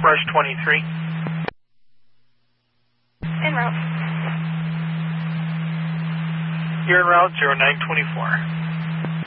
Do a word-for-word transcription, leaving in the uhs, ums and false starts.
Rush twenty-three. En route. You're en route, zero nine twenty-four.